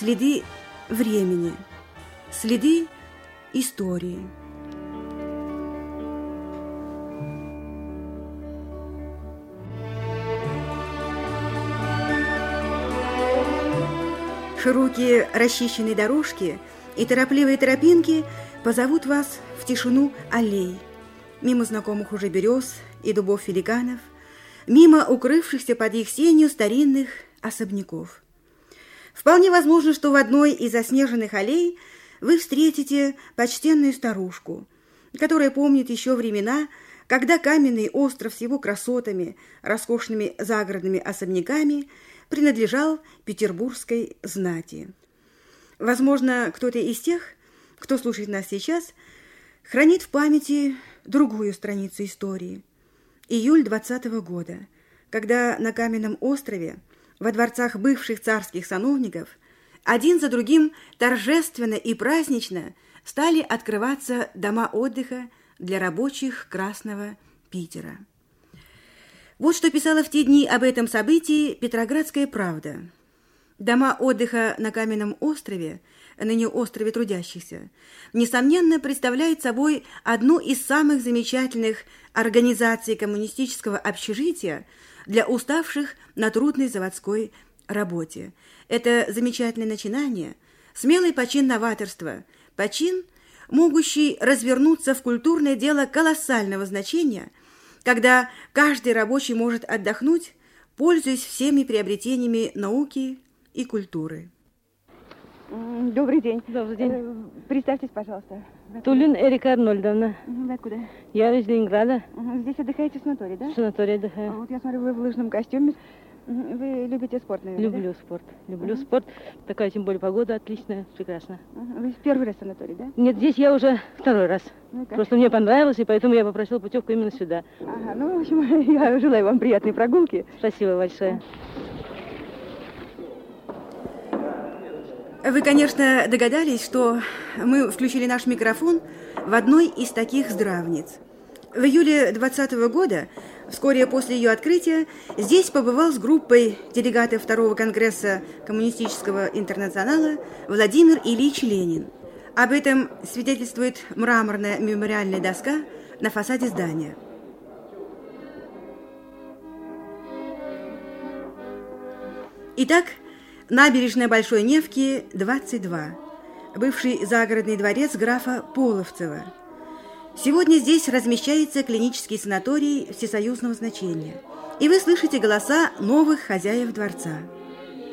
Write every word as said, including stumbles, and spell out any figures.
следы времени, следы истории. Широкие расчищенные дорожки и торопливые тропинки позовут вас в тишину аллей, мимо знакомых уже берез и дубов-великанов, мимо укрывшихся под их сенью старинных особняков. Вполне возможно, что в одной из заснеженных аллей вы встретите почтенную старушку, которая помнит еще времена, когда каменный остров с его красотами, роскошными загородными особняками принадлежал петербургской знати. Возможно, кто-то из тех, кто слушает нас сейчас, хранит в памяти другую страницу истории. Июль двадцатого года, когда на каменном острове, во дворцах бывших царских сановников, один за другим торжественно и празднично стали открываться дома отдыха для рабочих Красного Питера. Вот что писала в те дни об этом событии «Петроградская правда». Дома отдыха на каменном острове, ныне острове трудящихся, несомненно, представляют собой одну из самых замечательных организаций коммунистического общежития для уставших на трудной заводской работе. Это замечательное начинание, смелый почин новаторства, почин, могущий развернуться в культурное дело колоссального значения, когда каждый рабочий может отдохнуть, пользуясь всеми приобретениями науки и культуры. Добрый день. Добрый день. Э, представьтесь, пожалуйста. Тулин Эрика Арнольдовна. Вы откуда? Я из Ленинграда. Здесь отдыхаете в санатории, да? В санатории отдыхаю. Вот я смотрю, вы в лыжном костюме. Вы любите спорт, наверное, Люблю да? спорт. Люблю Угу. спорт. Такая, тем более, погода отличная, прекрасно. Вы в первый раз в санатории, да? Нет, здесь я уже второй раз. Ну, как? Просто мне понравилось, и поэтому я попросила путевку именно сюда. Ага, ну, в общем, я желаю вам приятной прогулки. Спасибо большое. Вы, конечно, догадались, что мы включили наш микрофон в одной из таких здравниц. В июле двадцатого года, вскоре после ее открытия, здесь побывал с группой делегатов второго конгресса Коммунистического интернационала Владимир Ильич Ленин. Об этом свидетельствует мраморная мемориальная доска на фасаде здания. Итак, набережная Большой Невки, двадцать два, бывший загородный дворец графа Половцева. Сегодня здесь размещается клинический санаторий всесоюзного значения, и вы слышите голоса новых хозяев дворца.